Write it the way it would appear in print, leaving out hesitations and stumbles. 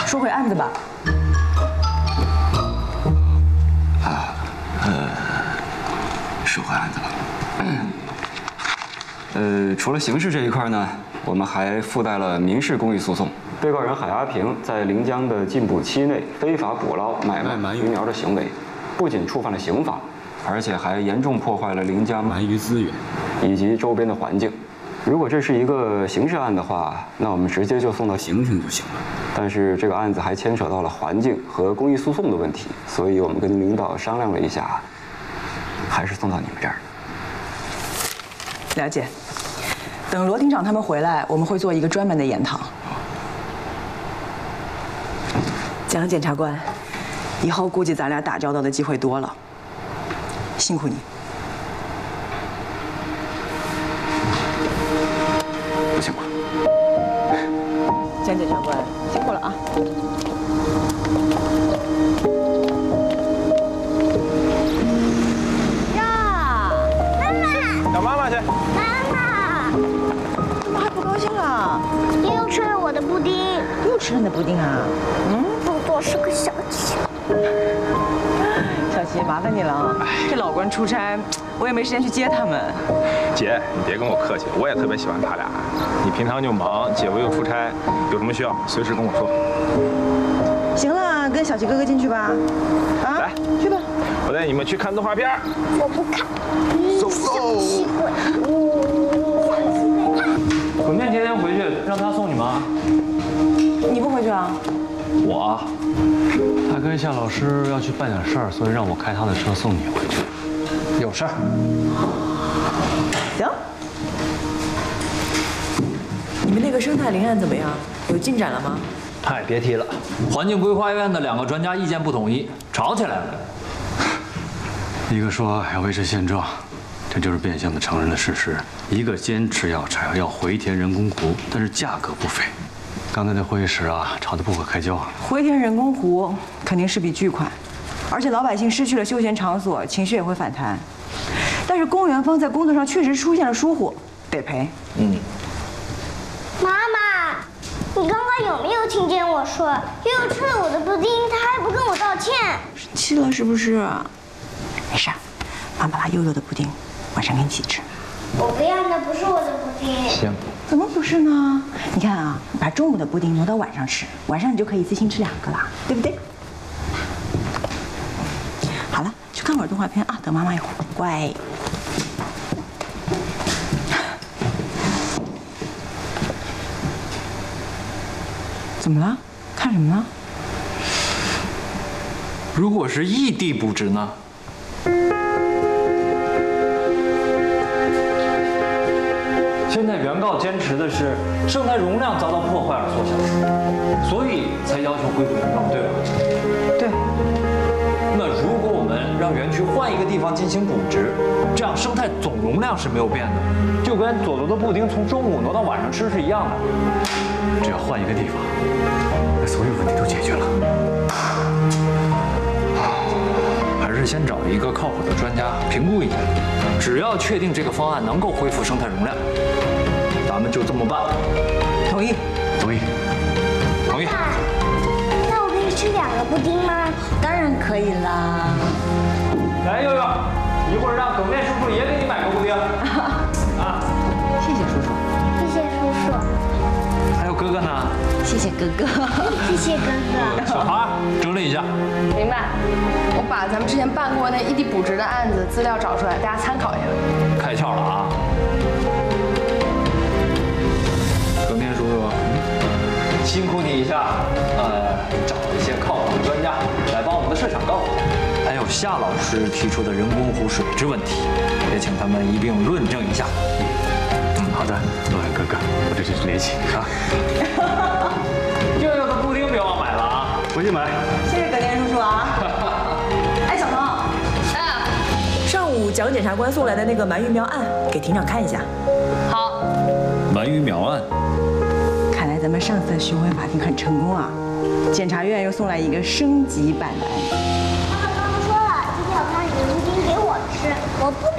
说回案子吧。 说回案子吧。除了刑事这一块呢，我们还附带了民事公益诉讼。被告人海阿平在临江的禁捕期内非法捕捞、买卖鳗鱼苗的行为，不仅触犯了刑法，而且还严重破坏了临江鳗鱼资源以及周边的环境。如果这是一个刑事案的话，那我们直接就送到刑庭就行了。但是这个案子还牵扯到了环境和公益诉讼的问题，所以我们跟领导商量了一下，还是送到你们这儿。 了解。等罗厅长他们回来，我们会做一个专门的研讨。蒋检察官，以后估计咱俩打交道的机会多了，辛苦你。 不辛苦了。 蒋检察官，辛苦了啊。 呀，妈妈， 找妈妈去。 怎么还不高兴啊？ 你又吃了我的布丁。 又吃了你的布丁啊？ 不多是个小气。 小琪，麻烦你了啊！这老关出差，我也没时间去接他们。 姐，你别跟我客气，我也特别喜欢他俩。你平常就忙，姐夫又出差，有什么需要随时跟我说。 行了，跟小琪哥哥进去吧。啊， 来， 去吧。 我带你们去看动画片。 我不看。 走走。 滚面天天回去，让他送你吗？ 你不回去啊？ 我啊，他跟夏老师要去办点事儿，所以让我开他的车送你回去。有事儿。 行。你们那个生态林案怎么样？有进展了吗？ 嗨，别提了，环境规划院的2个专家意见不统一，吵起来了。一个说要维持现状，这就是变相的承认了事实；一个坚持要柴，要回填人工湖，但是价格不菲。刚才在会议室啊，吵得不可开交。 回填人工湖肯定是笔巨款，而且老百姓失去了休闲场所，情绪也会反弹。但是公园方在工作上确实出现了疏忽，得赔。 妈妈，你刚刚有没有听见我说悠悠吃了我的布丁，他还不跟我道歉？ 生气了是不是？没事，妈妈把悠悠的布丁晚上给你一起吃。 我不要，那不是我的布丁。 行。 怎么不是呢？你看啊，把中午的布丁挪到晚上吃，晚上你就可以一次性吃2个啦，对不对？好了，去看会儿动画片啊，等妈妈一会儿，乖。怎么了？看什么呢？ 如果是异地布置呢？现在原告坚持的是生态容量遭到破坏而缩小，所以才要求恢复原状，对吧？ 对。 那如果我们让园区换一个地方进行补植，这样生态总容量是没有变的，就跟佐罗的布丁从中午挪到晚上吃是一样的。只要换一个地方，那所有问题都解决了。还是先找一个靠谱的专家评估一下，只要确定这个方案能够恢复生态容量，咱们就这么办。 同意。 同意。同意。 那我可以吃2个布丁吗？ 当然可以啦。 来，悠悠，一会儿让耿面叔叔也给你买个布丁。啊， 谢谢叔叔。 谢谢叔叔。 还有哥哥呢。 谢谢哥哥。 谢谢哥哥。 小孩整理一下。 明白。我把咱们之前办过那异地补植的案子资料找出来，大家参考一下。 开窍了啊！耿面叔叔，辛苦你一下，找一些靠谱的专家来把我们的设想告诉他。还有夏老师提出的人工湖水质问题，也请他们一并论证一下。好的，洛阳哥哥，我这就去联系啊。悠悠的布丁别忘买了啊，回去买。 谢谢葛天叔叔啊。哎，小鹏。上午蒋检察官送来的那个鳗鱼苗案，给庭长看一下。 好。 鳗鱼苗案。 看来咱们上次的巡回法庭很成功啊，检察院又送来一个升级版的案子。 妈妈刚刚说了，今天晚上你的布丁给我吃，我不。